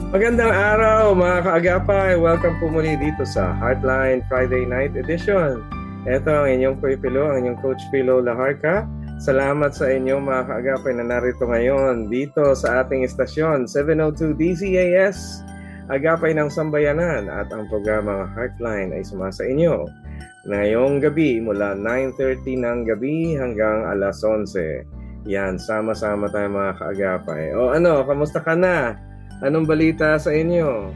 Magandang araw mga kaagapay. Welcome po muli dito sa Heartline Friday Night Edition. Ito ang inyong Kuya Pilo, ang inyong Coach Pilo Laharca. Salamat sa inyo mga kaagapay na narito ngayon dito sa ating istasyon 702 DZAS, Agapay ng Sambayanan, at ang programang Heartline ay sumasa inyo ngayong gabi mula 9:30 ng gabi hanggang alas 11. Yan, sama-sama tayo mga kaagapay. O ano, kamusta ka na? Anong balita sa inyo?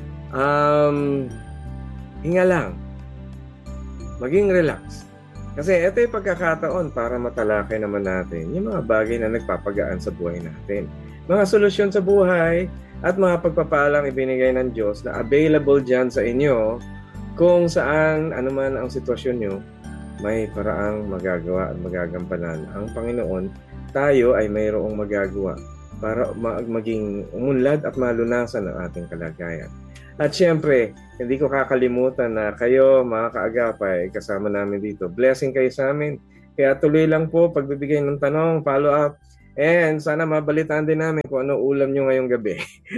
Hinga lang. Maging relax. Kasi ito yung pagkakataon para matalakay naman natin yung mga bagay na nagpapagaan sa buhay natin. Mga solusyon sa buhay at mga pagpapalang ibinigay ng Diyos na available dyan sa inyo kung saan anuman ang sitwasyon nyo, may paraang magagawa at magagampanan ang Panginoon. Tayo ay mayroong magagawa para maging umunlad at malunasan ang ating kalagayan. At syempre, hindi ko kakalimutan na kayo, mga kaagapay, kasama namin dito. Blessing kayo sa amin. Kaya tuloy lang po pagbibigay ng tanong, follow up, and sana mabalitaan din namin kung ano ulam nyo ngayong gabi.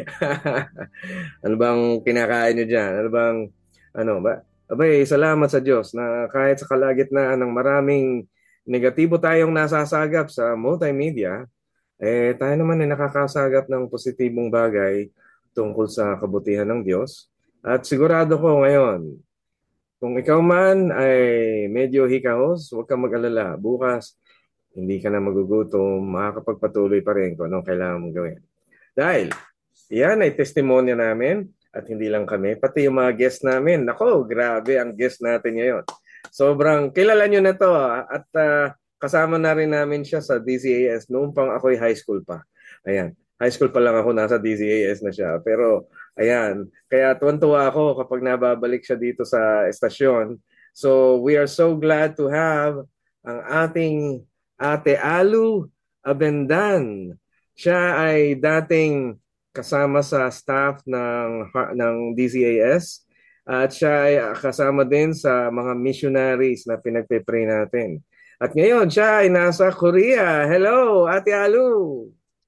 Ano bang kinakain nyo dyan? Ano ba? Abay, salamat sa Diyos na kahit sa kalagitnaan ng maraming negatibo tayong nasasagap sa multimedia, tayo naman ay nakakasagap ng positibong bagay tungkol sa kabutihan ng Diyos. At sigurado ko ngayon, kung ikaw man ay medyo hikahos, huwag kang mag-alala. Bukas, hindi ka na magugutom, makakapagpatuloy pa rin kung anong kailangan mong gawin. Dahil, yan ay testimonya namin at hindi lang kami, pati yung mga guest namin. Nako, grabe ang guest natin ngayon. Sobrang kilala nyo na to at kasama na rin namin siya sa DCAS noong pang ako'y high school pa. Ayan, high school pa lang ako, nasa DCAS na siya. Pero ayan, kaya tuwan-tuwa ako kapag nababalik siya dito sa estasyon. So we are so glad to have ang ating Ate Alu Abendan. Siya ay dating kasama sa staff ng DCAS at siya ay kasama din sa mga missionaries na pinagpe-pray natin. At ngayon, siya ay nasa Korea. Hello, Ate Alu.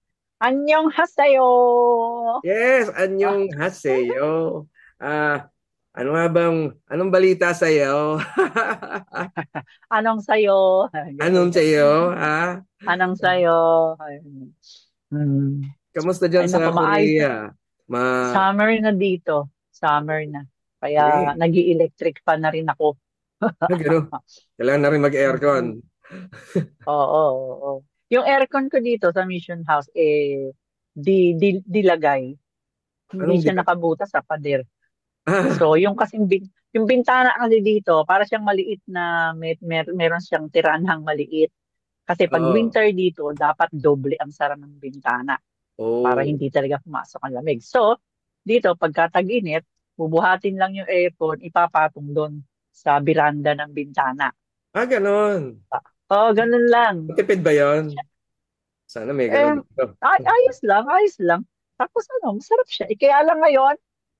안녕하세요. Yes, Ah, anyong haseyo. Anong balita sa iyo? anong sayo? Anong Ganun. sa iyo, ha? Anong sayo? Ayun. Hmm. Kamusta Ay diyan naku, sa maayos. Korea? Ma Summer na dito. Summer na. Kaya Okay. nag-i-electric fan na rin ako. Ganun. Kailangan na rin mag-aircon. Mm. Oo, oo. Yung aircon ko dito sa Mission House, dilagay. Hindi Anong siya bigat? nakabutas sa pader. Ah, So, yung bintana kasi dito, para siyang maliit na, meron siyang tiranhang maliit. Kasi pag oo. winter dito, dapat doble ang sara ng bintana para Oh. hindi talaga pumasok ang lamig. So, dito, pagka tag-init, bubuhatin lang yung aircon, ipapatong doon sa biranda ng bintana. Ganon. Oo, ganun lang. Matipid ba yon? Sana may Eh, ganon dito. ayos lang, ayos lang. Tapos masarap siya. Kaya lang ngayon,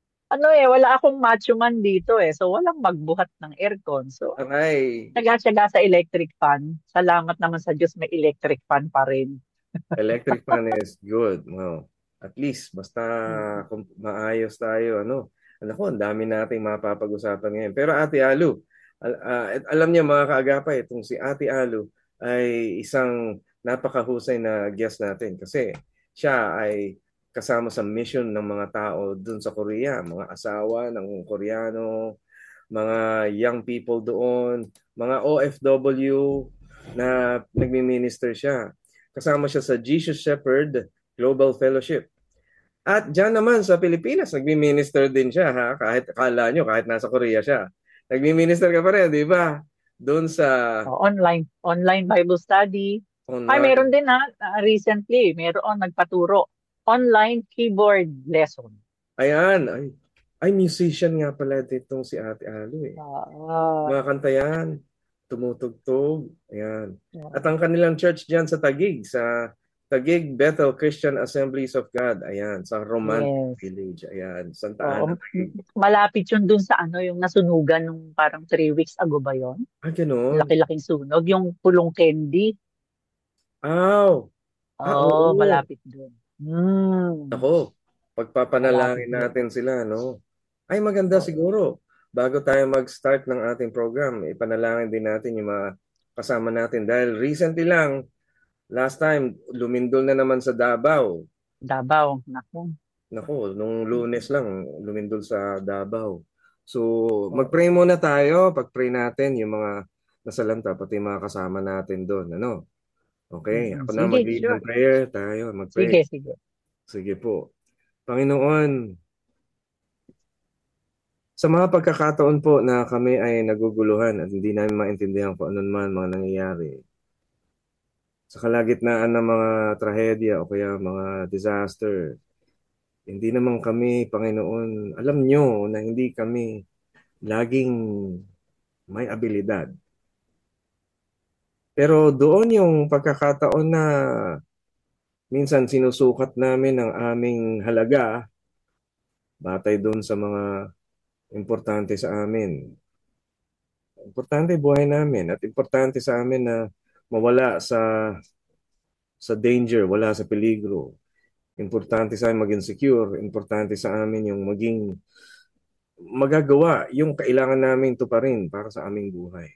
wala akong macho man dito eh. So, walang magbuhat ng aircon. So, Aray. tsaga-tsaga sa electric fan. Salamat naman sa Diyos, may electric fan pa rin. Electric fan is good. Wow. At least, basta Mm. kung maayos tayo, ano. Ano ko, ang dami nating mapapag-usapan ngayon. Pero Ate Alu, alam niya mga kaagapay, itong si Ate Alu ay isang napakahusay na guest natin kasi siya ay kasama sa mission ng mga tao dun sa Korea, mga asawa ng Koreano, mga young people doon, mga OFW na nagmi-minister siya. Kasama siya sa Jesus Shepherd Global Fellowship. At dyan naman sa Pilipinas, nagmi-minister din siya, ha? Kahit akala nyo, kahit nasa Korea siya. Nagmi-minister ka pa rin, di ba? Doon sa Online Bible study. Ay, meron online. din recently, meron nagpaturo. Online keyboard lesson. Ayan, ay musician nga pala ditong si Ate Alu eh. Ah, Mga kanta yan, tumutugtog, ayan. At ah, ang kanilang church dyan sa Taguig, sa Taguig Bethel Christian Assemblies of God, ayan, sa Romantic yes. Village, ayan, Santa Oo, Ana, Taguig. malapit yun dun sa yung nasunugan nung parang 3 weeks ago ba yon? Ganoon. Laki-laking sunog. Yung pulong candy. Aw, Oo, oo. malapit dun. Hmm. Ako, Malapit papanalangin din. natin sila, no? Ay, maganda Oo. siguro. Bago tayo mag-start ng ating program, ipanalangin din natin yung mga kasama natin. Dahil recently lang, last time, lumindol na naman sa Davao. Davao, naku. Naku, nung Lunes lang, lumindol sa Davao. So, mag-pray Oo. muna tayo. Pag-pray natin yung mga nasalanta, pati yung mga kasama natin doon. Ano? Okay, ako na Sige, mag-lead ng sure. prayer. Tayo, mag-pray. Sige, sige. Sige po. Panginoon, sa mga pagkakataon po na kami ay naguguluhan at hindi namin maintindihan kung anong man mga nangyayari, sa kalagitnaan ng mga trahedya o kaya mga disaster, hindi naman kami, Panginoon, alam nyo na hindi kami laging may abilidad. Pero doon yung pagkakataon na minsan sinusukat namin ang aming halaga batay doon sa mga importante sa amin. Importante buhay namin at importante sa amin na mawala sa danger, wala sa peligro. Importante sa amin maging secure, importante sa amin yung maging magagawa yung kailangan namin tuparin para sa aming buhay.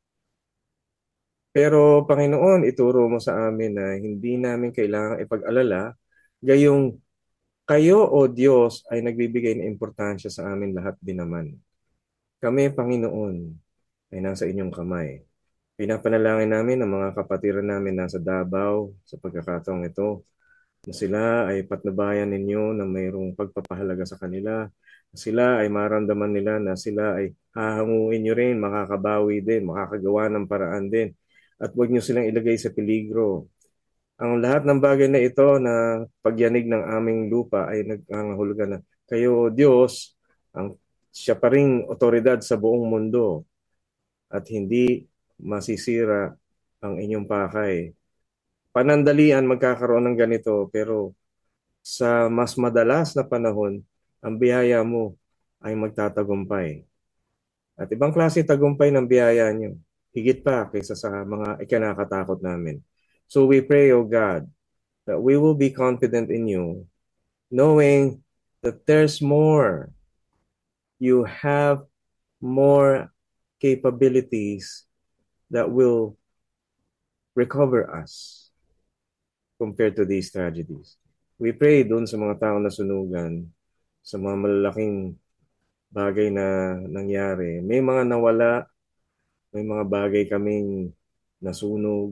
Pero Panginoon, ituro mo sa amin na hindi namin kailangan ipag-alala, gayong kayo o Diyos ay nagbibigay ng importansya sa amin lahat din naman. Kami, Panginoon, ay nasa inyong kamay. Pinapanalangin namin ang mga kapatiran namin nasa Davao sa pagkakataong ito, na sila ay patnubayan ninyo na mayroong pagpapahalaga sa kanila, na sila ay maramdaman nila na sila ay hahanguin nyo rin, makakabawi din, makakagawa ng paraan din, at huwag nyo silang ilagay sa peligro. Ang lahat ng bagay na ito na pagyanig ng aming lupa ay nagkangahulugan na kayo, Diyos, ang siya pa ring otoridad sa buong mundo at hindi masisira ang inyong pakay. Panandalian magkakaroon ng ganito, pero sa mas madalas na panahon, ang biyaya mo ay magtatagumpay. At ibang klase tagumpay ng biyaya nyo, higit pa kaysa sa mga ikinakatakot namin. So we pray, O God, that we will be confident in you, knowing that there's more. You have more capabilities that will recover us compared to these tragedies. We pray doon sa mga taong nasunugan, sa mga malalaking bagay na nangyari. May mga nawala, may mga bagay kaming nasunog.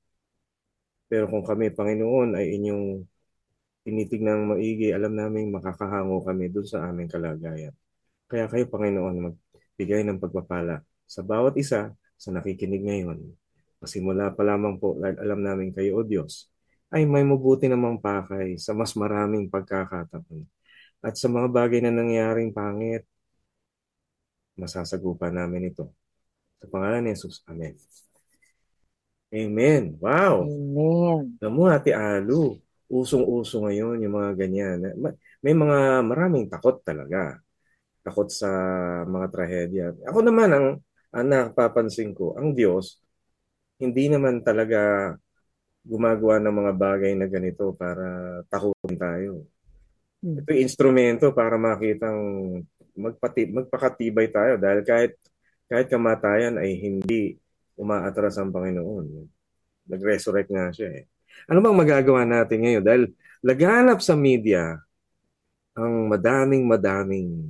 Pero kung kami, Panginoon, ay inyong tinitignan maigi, alam namin makakahango kami doon sa aming kalagayan. Kaya kayo, Panginoon, magbigay ng pagpapala sa bawat isa sa nakikinig ngayon. Pasimula pa lamang po, dahil alam namin kayo, O Diyos, ay may mabuti namang pakay sa mas maraming pagkakataon. At sa mga bagay na nangyaring pangit, masasagupan namin ito. Sa pangalan ni Jesus, Amen. Amen. Wow! Amen. Alam mo, Ate Alu, usong-uso ngayon yung mga ganyan. May mga maraming takot talaga. Takot sa mga trahedya. Ako naman, ang napapansin ko, ang Diyos, hindi naman talaga gumagawa ng mga bagay na ganito para takutin tayo. Hmm. Ito yung instrumento para makitang magpakatibay tayo dahil kahit kamatayan ay hindi umaatras ang Panginoon. Nag-resurrect nga siya eh. Ano bang magagawa natin ngayon? Dahil laganap sa media ang madaming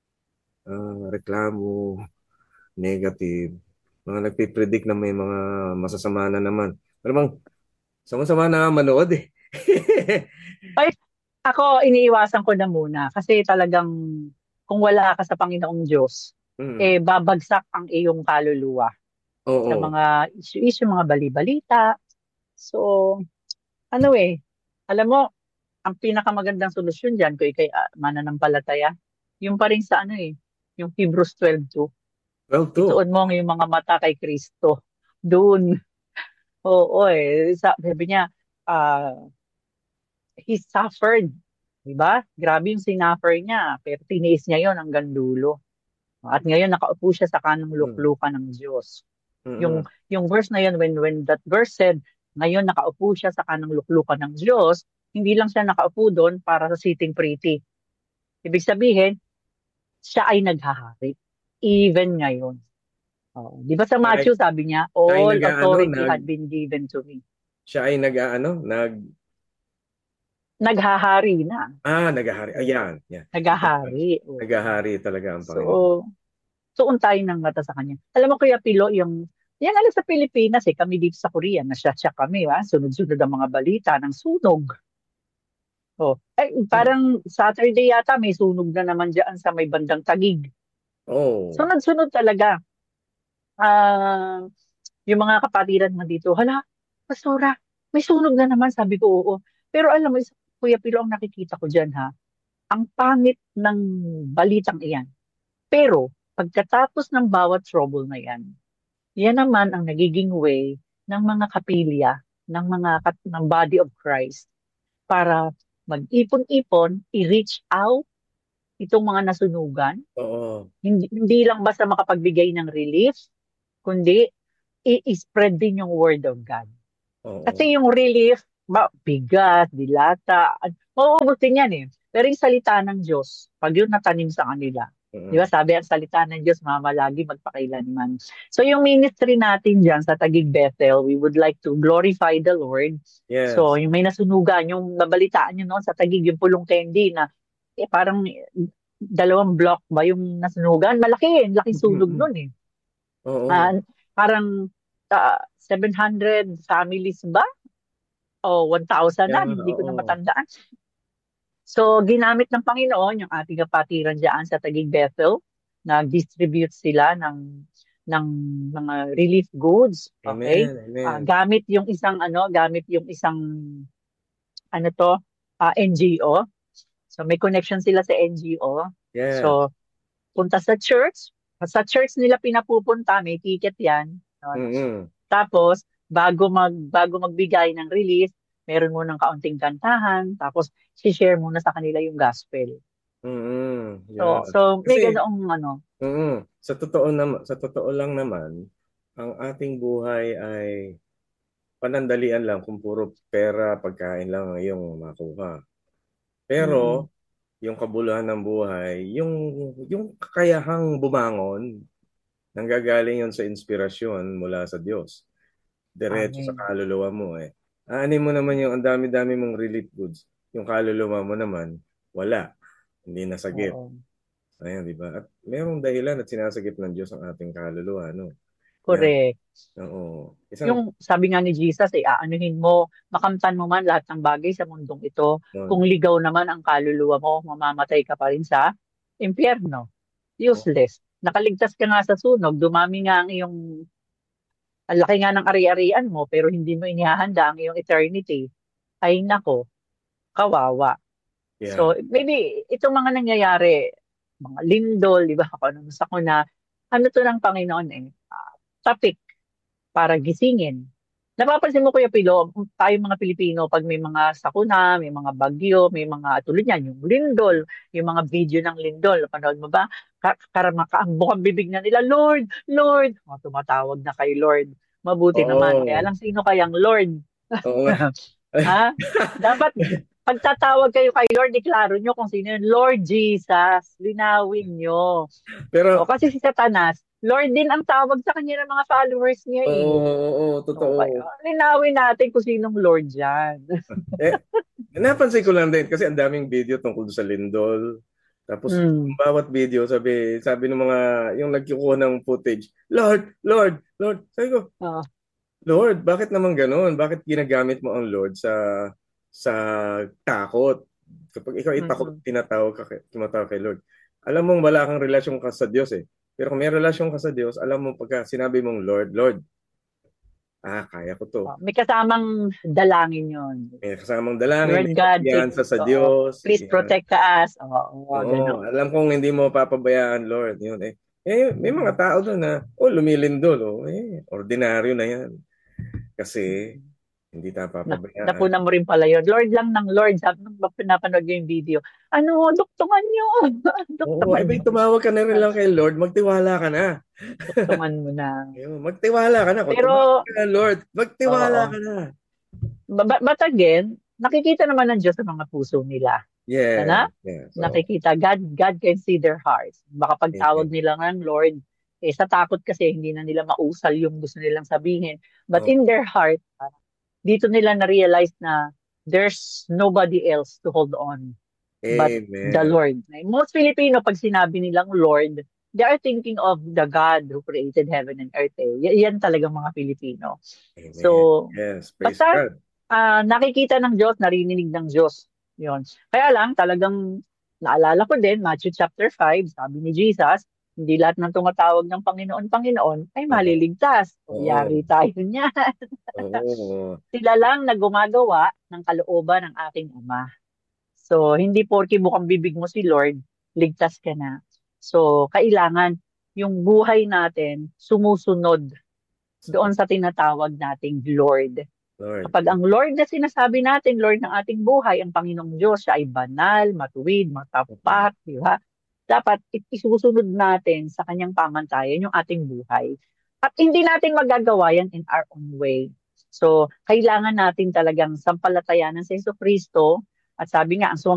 reklamo, negative, mga nagpipredict na may mga masasama na naman. Pero bang, sama-sama na manood eh. Ay, ako, iniiwasan ko na muna kasi talagang kung wala ka sa Panginoong Diyos, Mm. babagsak ang iyong kaluluwa sa Oo. mga issue, mga bali-balita. So, ano alam mo, ang pinakamagandang solusyon dyan, kung ikay mananampalataya, yung pa rin sa yung Hebrews 12:2. Well, too. Ituon mo ang iyong mga mata kay Kristo. Doon. Oo sabi niya, ah, he suffered. Diba? Grabe yung sinuffer niya. Pero tiniis niya yon hanggang dulo. At ngayon nakaupo siya sa kanang Mm. luklukan ng Diyos. Mm-mm. Yung verse na yun, when that verse said, ngayon nakaupo siya sa kanang luklukan ng Diyos, hindi lang siya nakaupo doon para sa sitting pretty. Ibig sabihin, siya ay naghahari. Even ngayon. Oh, di ba sa Siya ay, Matthew sabi niya, siya ay all nag-aano, authority had been given to me. siya ay nag-aano, Naghahari na. naghahari. Ayan, yan. Naghahari. Oo. Naghahari talaga ang So, Panginoon. tuon tayo ng mata sa kanya. Alam mo, Kuya Pilo, yan alam sa Pilipinas kami dito sa Korea, nasya kami, sunod-sunod ang mga balita ng sunog. Oh, Hmm. parang Saturday yata may sunog na naman diyan sa may bandang Taguig. Oh, Sunod-sunod talaga. Ah, yung mga kapatiran mo dito, hala, Pastora, may sunog na naman, sabi ko, oo. Pero alam mo, Kuya Pilo, ang nakikita ko diyan ang pangit ng balitang iyan. Pero, pagkatapos ng bawat trouble na yan, yan naman ang nagiging way ng mga kapilya, ng body of Christ para mag-ipon-ipon, i-reach out itong mga nasunugan. oo, Hindi lang basta makapagbigay ng relief, kundi i-spread din yung word of God. oo. Kasi yung relief, bigat, dilata, mauubos din yan eh. Pero yung salita ng Diyos, pag yun natanim sa kanila, di ba Mm. sabi ang salita ng Diyos, mamalagi magpakailanman. So yung ministry natin dyan sa Taguig Bethel, we would like to glorify the Lord. So Yes. yung may nasunugan, yung nabalitaan nyo noon sa Taguig, yung Pulong Candy na parang 2 block ba yung nasunugan? Malaki, laki sunog Mm-mm. nun eh. Oo. Ah, parang 700 families ba? O 1,000 na, Yeah, hindi ko na oo. matandaan. So, ginamit ng Panginoon yung ating kapatiran dyan sa Taguig Bethel. Nag-distribute sila ng mga relief goods. Okay? Amen, amen. Gamit yung isang, NGO. So, may connection sila sa NGO. Yes. So, punta sa church. Sa church nila pinapupunta, may ticket yan. No? Mm-mm. Tapos, bago magbigay ng release, meron munang kaunting kantahan, tapos share muna sa kanila yung gospel. Mm-mm. Yeah. So may Kasi, ganoong sa totoo lang naman, ang ating buhay ay panandalian lang kung puro pera, pagkain lang ang iyong makuha. mm, Pero, yung kabuluhan ng buhay, yung kakayahang bumangon, nanggagaling yun sa inspirasyon mula sa Diyos. Diretso sa amen. kaluluwa mo eh. Aanin mo naman yung ang dami-dami mong relief goods. Yung kaluluwa mo naman, wala. Hindi nasagip. Oo, Ayan, di ba? At merong dahilan at sinasagip ng Diyos ang ating kaluluwa, no? Yan. correct. Oo. Isang, Yung sabi nga ni Jesus, aanuhin mo, makamtan mo man lahat ng bagay sa mundong ito. Kung yun. ligaw naman ang kaluluwa mo, mamamatay ka pa rin sa impyerno. Oh, Useless. Nakaligtas ka nga sa sunog, dumami nga ang laki nga ng ari-arian mo, pero hindi mo inihahanda ang iyong eternity. Ay nako, kawawa. yeah. So, maybe itong mga nangyayari, mga lindol, di ba, ako nung sa kuna, ano to ng Panginoon topic para gisingin. Napapansin mo, Kuya Pilo, tayo mga Pilipino, pag may mga sakuna, may mga bagyo, may mga tulad yan, yung lindol, yung mga video ng lindol, napanood mo ba? Ang bukang bibig na nila, Lord, Lord. Tumatawag na kay Lord. Mabuti naman. Kaya Oo. lang, sino kayang Lord? Oo nga. Ha? Dapat pagtatawag kayo kay Lord, iklaro nyo kung sino yun. Lord Jesus, linawin nyo. O, Pero, kasi si Satanas, Lord din ang tawag sa kanya ng mga followers niya oo, eh. oo, O, kaya, totoo. linawin natin kung sinong Lord yan. Eh, napansin ko lang din kasi ang daming video tungkol sa lindol. Tapos Hmm. bawat video sabi ng mga yung nagkukuha ng footage, Lord, Lord, Lord. Sabi ko, Oh, Lord, bakit naman ganoon? Bakit ginagamit mo ang Lord sa takot? Kapag ikaw itakot, mm. tumatawag kay Lord. Alam mong wala kang relasyon ka sa Diyos eh. Pero kung may relasyon ka sa Diyos, alam mo pagka sinabi mong Lord, Lord, kaya ko to. May kasamang dalangin yun. May kasamang dalangin, Lord may God, kumpiyansa sa oo, Diyos. please Yan. protect us. Oo, Oo, ganon. alam kong hindi mo papabayaan, Lord. Yun eh. May mga Mm. tao doon na, lumilindol. Ordinaryo na yan. Kasi, hindi tayo papabayaan. Napuna mo rin pala yun. Lord lang ng Lord. Sabi nung pinapanood ko yung video. Ano, duktungan nyo. Oo, Duktungan may nyo. tumawag ka na rin lang kay Lord, magtiwala ka na. Duktungan mo na. Magtiwala ka na. Kung tumawag Pero, ka na, Lord, magtiwala oo. ka na. But again, nakikita naman ng Diyos sa mga puso nila. Yes, Ano? yes. Oo. Nakikita, God can see their hearts. Baka pagtawag Amen. nila ng Lord, sa takot kasi hindi na nila mausal yung gusto nilang sabihin. But Oh, in their heart, dito nila na-realize na there's nobody else to hold on but the amen. Lord. Most Filipino, pag sinabi nilang Lord, they are thinking of the God who created heaven and earth. Yan talagang mga Pilipino. Amen. So, Yes, praise basta God. nakikita ng Diyos, narinig ng Diyos. Yun. Kaya lang, talagang naalala ko din, Matthew chapter 5, sabi ni Jesus, hindi lahat ng tumatawag ng Panginoon, Panginoon ay Oo. maliligtas. O, Oo. yari tayo niya. Oo. Sila lang na gumagawa ng kalooban ng aking Ama. So, hindi porke bukang bibig mo si Lord, ligtas ka na. So, kailangan yung buhay natin sumusunod doon sa tinatawag nating Lord. Lord. Kapag ang Lord na sinasabi natin, Lord ng ating buhay, ang Panginoong Diyos, siya ay banal, matuwid, Mm. matapat, di ba? Dapat isusunod natin sa kanyang pamantayan yung ating buhay. At hindi natin magagawa yan in our own way. So, kailangan natin talagang sampalatayanan sa Jesucristo. At sabi nga, ang